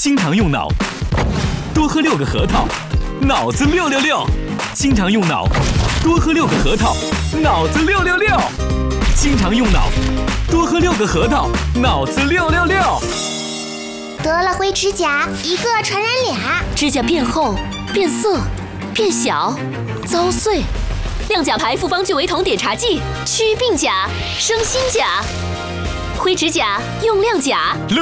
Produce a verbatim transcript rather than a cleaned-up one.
经常用脑，多喝六个核桃，脑子六六六。经常用脑，多喝六个核桃，脑子六六六。经常用脑，多喝六个核桃，脑子六六六。 得了灰指甲，一个传染俩， 指甲变厚、变色、变小、遭碎。亮甲牌复方聚维酮碘茶剂，祛病甲，生新甲。灰指甲用亮甲。